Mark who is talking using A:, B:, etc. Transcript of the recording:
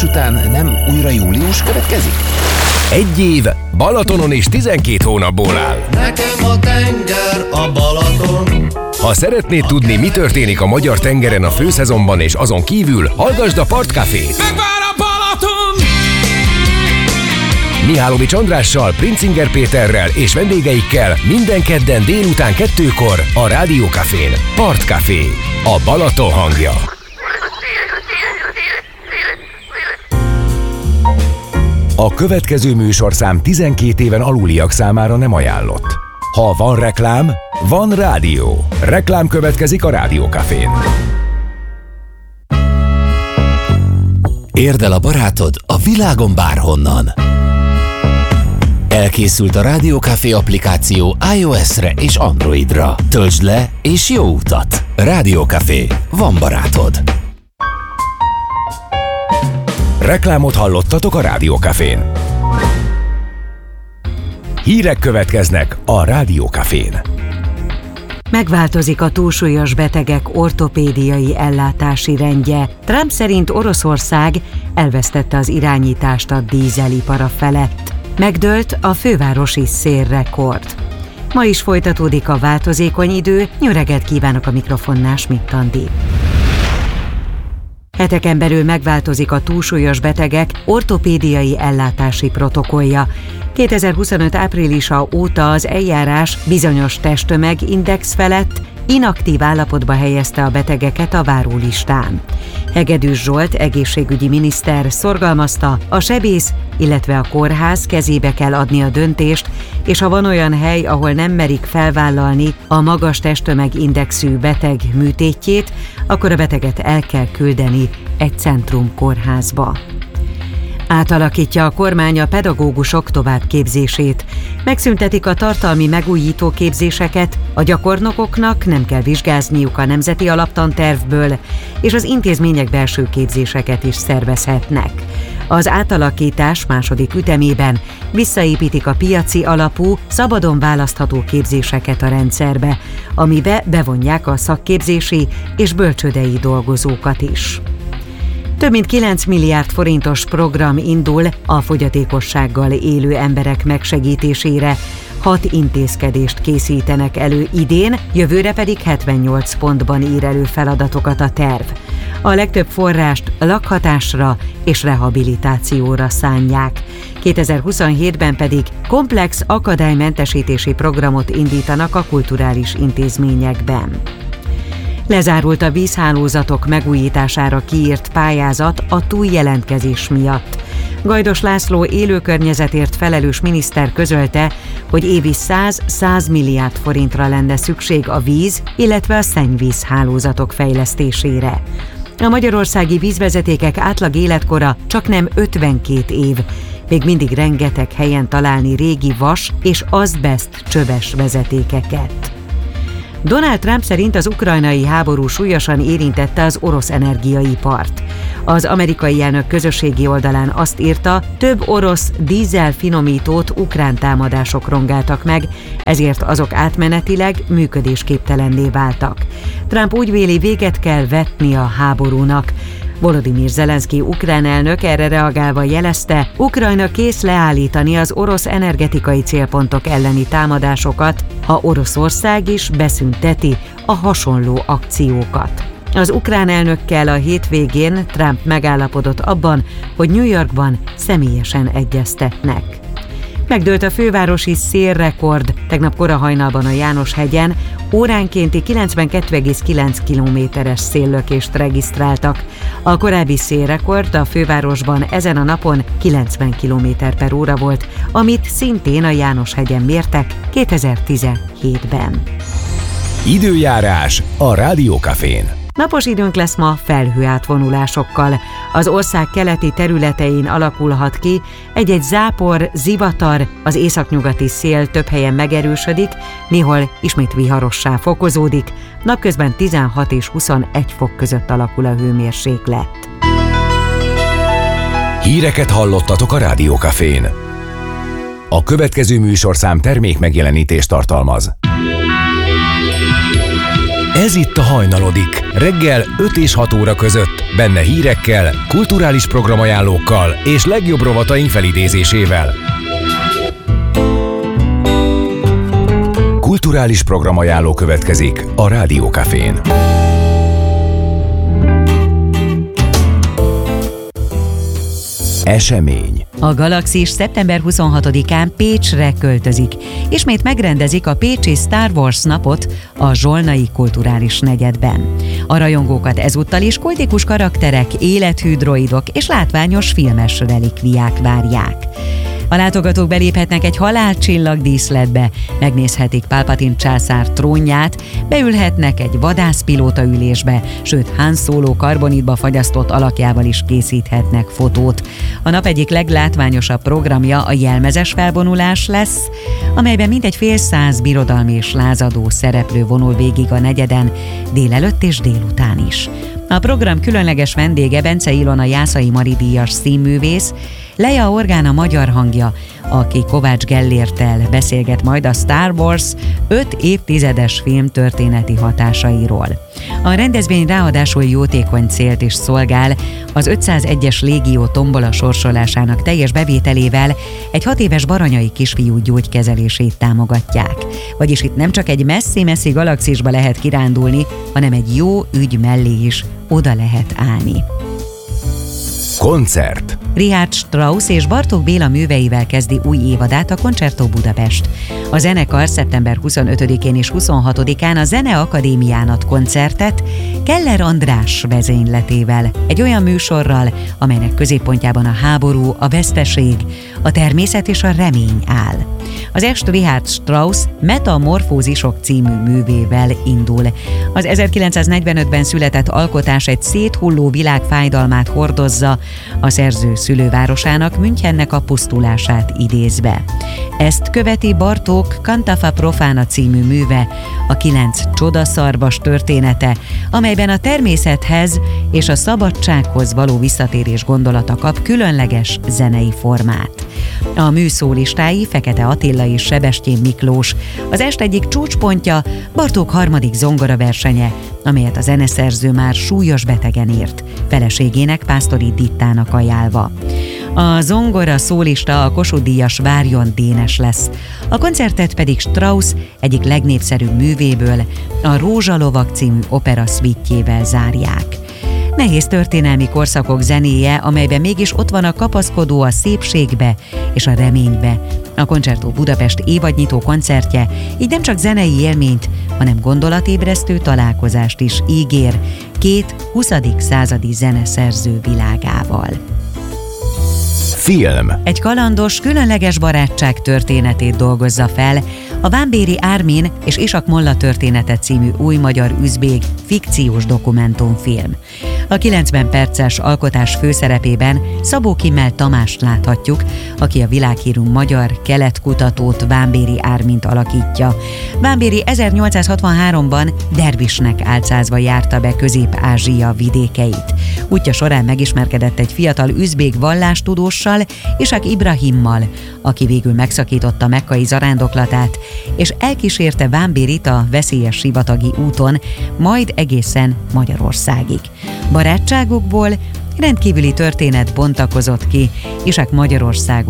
A: augusztus után nem újra július következik?
B: Egy év Balatonon és 12 hónapból áll.
C: Nekem a tenger a Balaton.
B: Ha szeretnéd tudni, mi történik a magyar tengeren a főszezonban és azon kívül, hallgasd a Partcafét.
D: Megvár a Balaton!
B: Mihálovics Andrással, Princinger Péterrel és vendégeikkel minden kedden délután 2-kor a Rádiókafén. Partcafé. A Balaton hangja. A következő műsorszám 12 éven aluliak számára nem ajánlott. Ha van reklám, van rádió. Reklám következik a Rádiókafén.
A: Érd el a barátod a világon bárhonnan. Elkészült a Rádiókafé applikáció iOS-re és Androidra. Töltsd le és jó utat! Rádiókafé. Van barátod.
B: Reklámot hallottatok a Rádiókafén. Hírek következnek a Rádiókafén.
E: Megváltozik a túlsúlyos betegek ortopédiai ellátási rendje. Trump szerint Oroszország elvesztette az irányítást a dízelipara felett. Megdőlt a fővárosi szélrekord. Ma is folytatódik a változékony idő. Jó reggelt kívánok, a mikrofonnál Schmidt Andi. Heteken belül megváltozik a túlsúlyos betegek ortopédiai ellátási protokollja. 2025 áprilisa óta az eljárás bizonyos testtömegindex felett inaktív állapotba helyezte a betegeket a várólistán. Hegedűs Zsolt egészségügyi miniszter szorgalmazta, a sebész, illetve a kórház kezébe kell adni a döntést, és ha van olyan hely, ahol nem merik felvállalni a magas testtömegindexű beteg műtétjét, akkor a beteget el kell küldeni egy centrumkórházba. Átalakítja a kormány a pedagógusok továbbképzését. Megszüntetik a tartalmi megújító képzéseket, a gyakornokoknak nem kell vizsgázniuk a nemzeti alaptantervből, és az intézmények belső képzéseket is szervezhetnek. Az átalakítás második ütemében visszaépítik a piaci alapú, szabadon választható képzéseket a rendszerbe, amibe bevonják a szakképzési és bölcsődei dolgozókat is. Több mint 9 milliárd forintos program indul a fogyatékossággal élő emberek megsegítésére. 6 intézkedést készítenek elő idén, jövőre pedig 78 pontban ír elő feladatokat a terv. A legtöbb forrást lakhatásra és rehabilitációra szánják. 2027-ben pedig komplex akadálymentesítési programot indítanak a kulturális intézményekben. Lezárult a vízhálózatok megújítására kiírt pályázat a túljelentkezés miatt. Gajdos László élőkörnyezetért felelős miniszter közölte, hogy évi 100 milliárd forintra lenne szükség a víz, illetve a szennyvízhálózatok fejlesztésére. A magyarországi vízvezetékek átlag életkora csaknem 52 év. Még mindig rengeteg helyen találni régi vas és azbest csöves vezetékeket. Donald Trump szerint az ukrajnai háború súlyosan érintette az orosz energiaipart. Az amerikai elnök közösségi oldalán azt írta, több orosz dízelfinomítót ukrán támadások rongáltak meg, ezért azok átmenetileg működésképtelenné váltak. Trump úgy véli, véget kell vetni a háborúnak. Volodymyr Zelenszky ukrán elnök erre reagálva jelezte, Ukrajna kész leállítani az orosz energetikai célpontok elleni támadásokat, ha Oroszország is beszünteti a hasonló akciókat. Az ukrán elnökkel a hétvégén Trump megállapodott abban, hogy New Yorkban személyesen egyeztetnek. Megdőlt a fővárosi szélrekord, tegnap korahajnalban a János-hegyen óránkénti 92,9 km-es széllökést regisztráltak. A korábbi szélrekord a fővárosban ezen a napon 90 km/h volt, amit szintén a János-hegyen mértek 2017-ben.
B: Időjárás a Rádiókafén.
E: Napos időnk lesz ma felhőátvonulásokkal. Az ország keleti területein alakulhat ki egy-egy zápor, zivatar, az északnyugati szél több helyen megerősödik, néhol ismét viharossá fokozódik, napközben 16 és 21 fok között alakul a hőmérséklet.
B: Híreket hallottatok a Rádiókafén. A következő műsorszám termék megjelenítést tartalmaz. Ez itt a Hajnalodik, reggel 5 és 6 óra között, benne hírekkel, kulturális programajánlókkal és legjobb rovataink felidézésével. Kulturális programajánló következik a Rádió Cafén. Esemény.
E: A Galaxis szeptember 26-án Pécsre költözik. Ismét megrendezik a pécsi Star Wars napot a Zsolnai Kulturális Negyedben. A rajongókat ezúttal is kultikus karakterek, élethű droidok és látványos filmes relikviák várják. A látogatók beléphetnek egy halálcsillag díszletbe, megnézhetik Palpatine császár trónját, beülhetnek egy vadászpilóta ülésbe, sőt Han Solo karbonitba fagyasztott alakjával is készíthetnek fotót. A nap egyik leglátványosabb programja a jelmezes felvonulás lesz, amelyben mintegy fél száz birodalmi és lázadó szereplő vonul végig a negyeden, délelőtt és délután is. A program különleges vendége Bence Ilona Jászai Mari díjas színművész, Leja Orgán magyar hangja, aki Kovács Gellérttel beszélget majd a Star Wars 5 évtizedes film történeti hatásairól. A rendezvény ráadásul jótékony célt is szolgál, az 501-es légió tombola sorsolásának teljes bevételével egy 6 éves baranyai kisfiú gyógykezelését támogatják. Vagyis itt nem csak egy messzi-messzi galaxisba lehet kirándulni, hanem egy jó ügy mellé is oda lehet állni.
B: Koncert.
E: Richard Strauss és Bartók Béla műveivel kezdi új évadát a Concerto Budapest. A zenekar szeptember 25-én és 26-án a Zeneakadémián ad koncertet Keller András vezényletével, egy olyan műsorral, amelynek középpontjában a háború, a veszteség, a természet és a remény áll. Az est Richard Strauss Metamorfózisok című művével indul. Az 1945-ben született alkotás egy széthulló világ fájdalmát hordozza, a szerző szülővárosának, Münchennek a pusztulását idézve. Ezt követi Bartók Cantafa Profana című műve, a 9 csodaszarvas története, amelyben a természethez és a szabadsághoz való visszatérés gondolata kap különleges zenei formát. A mű szólistái Fekete Attila és Sebestyén Miklós. Az est egyik csúcspontja Bartók harmadik zongoraversenye, amelyet a zeneszerző már súlyos betegen írt, feleségének, Pásztori Dittának ajánlva. A zongora szólista a Kossuth-díjas Várjon Dénes lesz. A koncertet pedig Strauss egyik legnépszerűbb művéből, a Rózsalovak című opera szvítjével zárják. Nehéz történelmi korszakok zenéje, amelyben mégis ott van a kapaszkodó a szépségbe és a reménybe. A Concerto Budapest évadnyitó koncertje így nem csak zenei élményt, hanem gondolatébresztő találkozást is ígér 2 20. századi zeneszerző világával.
B: Film.
E: Egy kalandos, különleges barátság történetét dolgozza fel a Vámbéry Ármin és Isak Molla története című új magyar-üzbég fikciós dokumentumfilm. A 90 perces alkotás főszerepében Szabó Kimmel Tamást láthatjuk, aki a világhírű magyar keletkutatót, Vámbéry Ármint alakítja. Vámbéry 1863-ban dervisnek álcázva járta be Közép-Ázsia vidékeit. Útja során megismerkedett egy fiatal üzbég vallástudóssal, Isak Ibrahimmal, aki végül megszakította mekkai zarándoklatát, és elkísérte Vámbéryt a veszélyes sivatagi úton, majd egészen Magyarországig. Barátságukból rendkívüli történet bontakozott ki, Isak Magyarországon